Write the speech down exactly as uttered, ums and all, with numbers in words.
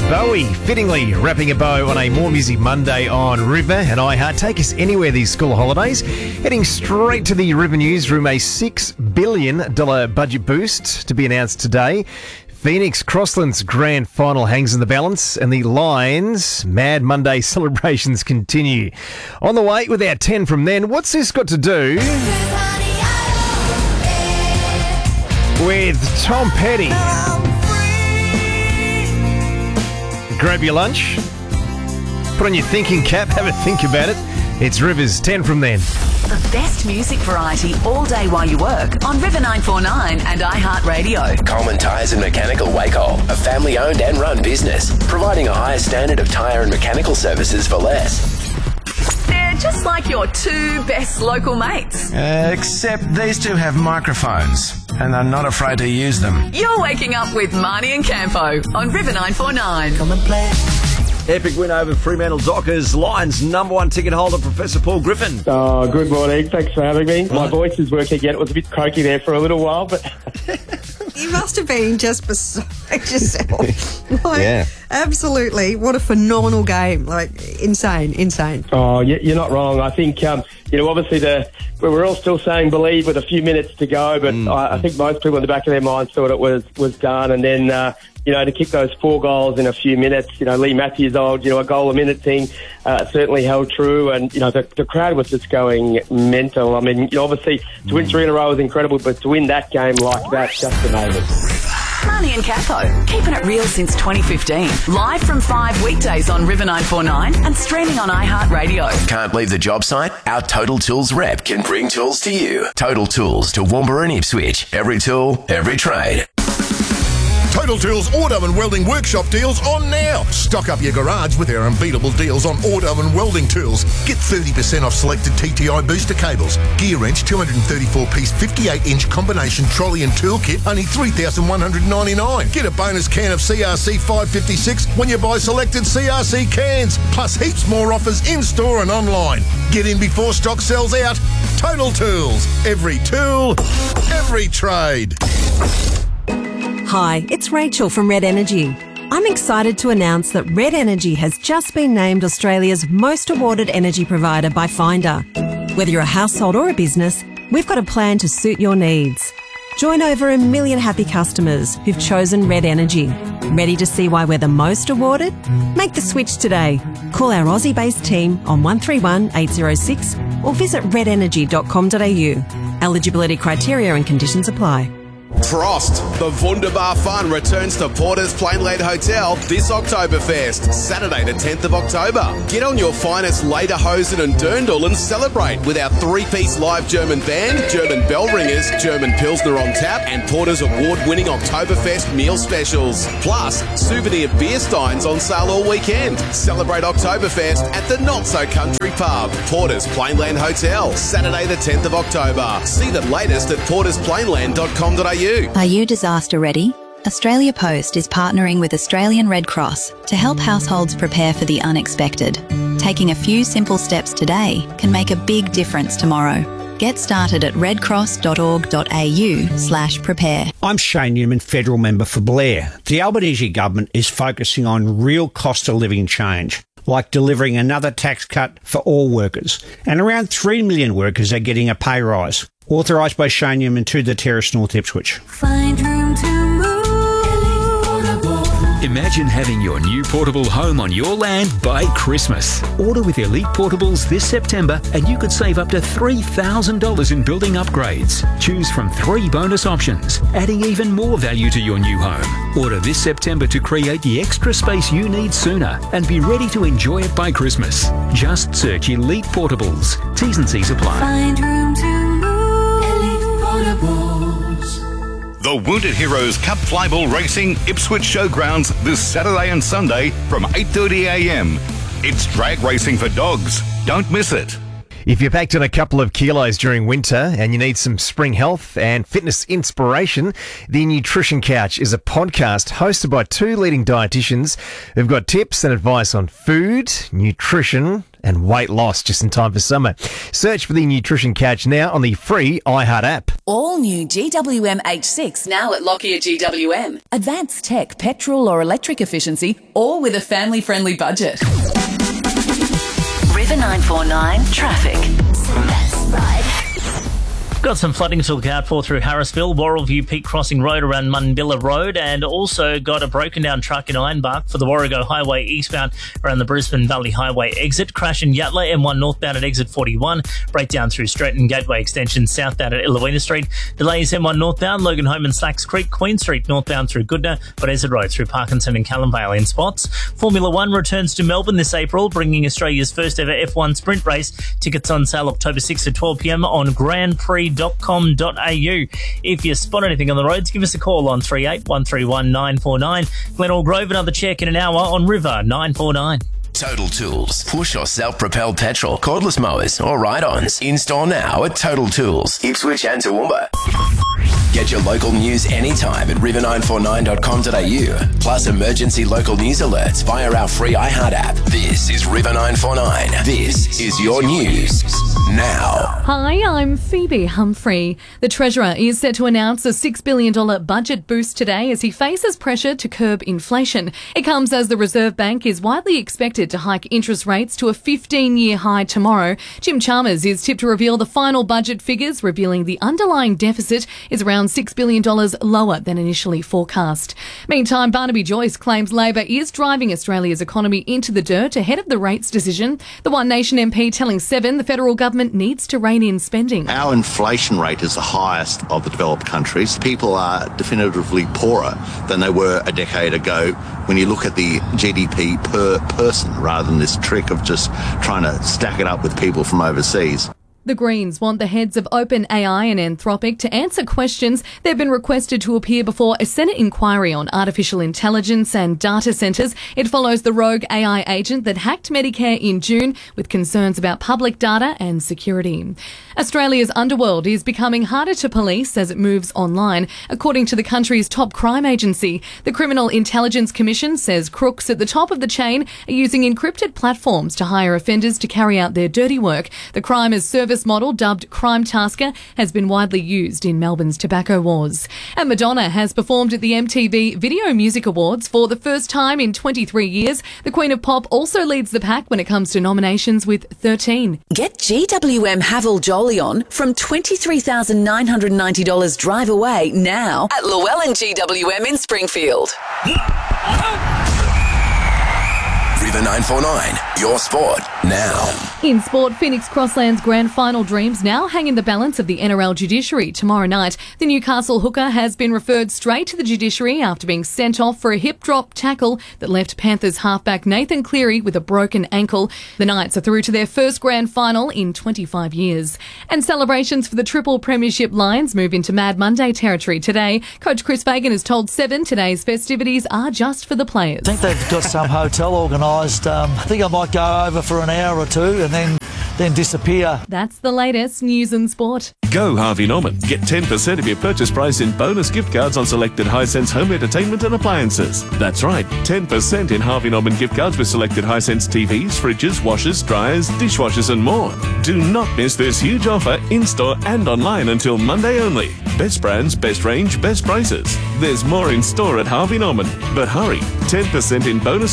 Bowie, fittingly wrapping a bow on a More Music Monday on River and iHeart. Take us anywhere these school holidays. Heading straight to the River newsroom, a six billion dollars budget boost to be announced today. Phoenix Crosslands grand final hangs in the balance, and the Lions Mad Monday celebrations continue. On the way with our ten from then, what's this got to do with Tom Petty? Grab your lunch, put on your thinking cap, have a think about it. It's River's ten from then. The best music variety all day while you work on River nine forty-nine and iHeartRadio. Coleman Tyres and Mechanical Wacol, a family-owned and run business, providing a higher standard of tyre and mechanical services for less. They're just like your two best local mates. Uh, except these two have microphones, and I'm not afraid to use them. You're waking up with Marnie and Campo on River nine forty-nine. Come and play. Epic win over Fremantle Dockers. Lions number one ticket holder, Professor Paul Griffin. Oh, good morning. Thanks for having me. My voice is working again. It was a bit croaky there for a little while, but... You must have been just beside yourself. Like, Yeah. Absolutely. What a phenomenal game. Like, insane, insane. Oh, yeah, you're not wrong. I think, um, you know, obviously the we're all still saying believe with a few minutes to go, but Mm. I, I think most people in the back of their minds thought it was, was done. And then, uh, you know, to kick those four goals in a few minutes, you know, Lee Matthews' old, you know, a goal a minute thing uh, certainly held true. And, you know, the, the crowd was just going mental. I mean, you know, obviously to win three in a row was incredible, but to win that game like that, just amazing. Marnie and Campo, keeping it real since twenty fifteen. Live from five weekdays on River nine forty-nine and streaming on iHeartRadio. Can't leave the job site? Our Total Tools rep can bring tools to you. Total Tools to Toowoomba and Ipswich. Every tool, every trade. Total Tools Auto and Welding Workshop deals on now. Stock up your garage with our unbeatable deals on auto and welding tools. Get thirty percent off selected T T I booster cables. Gear wrench two hundred thirty-four piece fifty-eight inch combination trolley and tool kit, only three thousand one hundred ninety-nine dollars. Get a bonus can of C R C five fifty-six when you buy selected C R C cans. Plus heaps more offers in-store and online. Get in before stock sells out. Total Tools. Every tool, every trade. Hi, it's Rachel from Red Energy. I'm excited to announce that Red Energy has just been named Australia's most awarded energy provider by Finder. Whether you're a household or a business, we've got a plan to suit your needs. Join over a million happy customers who've chosen Red Energy. Ready to see why we're the most awarded? Make the switch today. Call our Aussie-based team on one three one, eight zero six or visit red energy dot com dot a u. Eligibility criteria and conditions apply. Frost, the Wunderbar fun returns to Porter's Plainland Hotel this Oktoberfest, Saturday the tenth of October. Get on your finest Lederhosen and Dirndl and celebrate with our three-piece live German band, German bell ringers, German Pilsner on tap, and Porter's award-winning Oktoberfest meal specials. Plus, souvenir beer steins on sale all weekend. Celebrate Oktoberfest at the Not-So-Country Pub, Porter's Plainland Hotel, Saturday the tenth of October. See the latest at porters plainland dot com dot a u. Are you disaster ready? Australia Post is partnering with Australian Red Cross to help households prepare for the unexpected. Taking a few simple steps today can make a big difference tomorrow. Get started at redcross dot org dot a u slash prepare. I'm Shane Newman, federal member for Blair. The Albanese government is focusing on real cost of living change, like delivering another tax cut for all workers. And around three million workers are getting a pay rise. Authorised by Shane Newman to the Terrace North Ipswich. Find room to move. Imagine having your new portable home on your land by Christmas. Order with Elite Portables this September and you could save up to three thousand dollars in building upgrades. Choose from three bonus options, adding even more value to your new home. Order this September to create the extra space you need sooner and be ready to enjoy it by Christmas. Just search Elite Portables. T's and C's apply. Find room to move. The Wounded Heroes Cup Flyball Racing Ipswich Showgrounds this Saturday and Sunday from eight thirty a m. It's drag racing for dogs. Don't miss it. If you're packed on a couple of kilos during winter and you need some spring health and fitness inspiration, the Nutrition Couch is a podcast hosted by two leading dietitians who've got tips and advice on food, nutrition and weight loss just in time for summer. Search for the Nutrition Couch now on the free iHeart app. All new G W M H six now at Lockyer G W M. Advanced tech, petrol or electric efficiency, all with a family-friendly budget. River nine four nine traffic. That's right. Got some flooding to look out for through Harrisville, Warrellview Peak Crossing Road around Munbilla Road, and also got a broken down truck in Ironbark for the Warrego Highway eastbound around the Brisbane Valley Highway exit. Crash in Yatala, M one northbound at exit forty-one. Breakdown through Stretton Gateway Extension southbound at Illawina Street. Delays M one northbound, Logan Home and Slacks Creek, Queen Street northbound through Goodna, but Exit Road through Parkinson and Callumvale in spots. Formula One returns to Melbourne this April, bringing Australia's first ever F one sprint race. Tickets on sale October sixth at twelve p m on grand prix dot com dot a u. If you spot anything on the roads, give us a call on three eight one three one nine four nine. Glenelg Grove, another check in an hour on River nine four nine. Total Tools. Push or self-propelled petrol, cordless mowers or ride-ons. In-store now at Total Tools, Ipswich and Toowoomba. Get your local news anytime at river nine four nine dot com dot a u. Plus emergency local news alerts via our free iHeart app. This is River nine four nine. This is your news now. Hi, I'm Phoebe Humphrey. The Treasurer is set to announce a six billion dollars budget boost today as he faces pressure to curb inflation. It comes as the Reserve Bank is widely expected to hike interest rates to a fifteen-year high tomorrow. Jim Chalmers is tipped to reveal the final budget figures, revealing the underlying deficit is around six billion dollars lower than initially forecast. Meantime, Barnaby Joyce claims Labor is driving Australia's economy into the dirt ahead of the rates decision. The One Nation M P telling Seven the federal government needs to rein in spending. Our inflation rate is the highest of the developed countries. People are definitively poorer than they were a decade ago when you look at the G D P per person rather than this trick of just trying to stack it up with people from overseas. The Greens want the heads of OpenAI and Anthropic to answer questions. They've been requested to appear before a Senate inquiry on artificial intelligence and data centres. It follows the rogue A I agent that hacked Medicare in June with concerns about public data and security. Australia's underworld is becoming harder to police as it moves online, according to the country's top crime agency. The Criminal Intelligence Commission says crooks at the top of the chain are using encrypted platforms to hire offenders to carry out their dirty work. The crime as service model, dubbed Crime Tasker, has been widely used in Melbourne's tobacco wars. And Madonna has performed at the M T V Video Music Awards for the first time in twenty-three years. The Queen of Pop also leads the pack when it comes to nominations with thirteen. Get G W M Haval Jolyon from twenty-three thousand nine hundred ninety dollars drive away now at Llewellyn G W M in Springfield. River nine four nine, your sport now. In sport, Phoenix Crosslands Grand Final dreams now hang in the balance of the N R L judiciary tomorrow night. The Newcastle hooker has been referred straight to the judiciary after being sent off for a hip drop tackle that left Panthers halfback Nathan Cleary with a broken ankle. The Knights are through to their first grand final in twenty-five years. And celebrations for the triple premiership Lions move into Mad Monday territory today. Coach Chris Fagan has told Seven today's festivities are just for the players. I think they've got some hotel organised. Um, I think I might go over for an hour or two and then then disappear. That's the latest news and sport. Go Harvey Norman. Get ten percent of your purchase price in bonus gift cards on selected Hisense home entertainment and appliances. That's right, ten percent in Harvey Norman gift cards with selected Hisense T Vs, fridges, washers, dryers, dishwashers and more. Do not miss this huge offer in-store and online until Monday only. Best brands, best range, best prices. There's more in store at Harvey Norman. But hurry, ten percent in bonus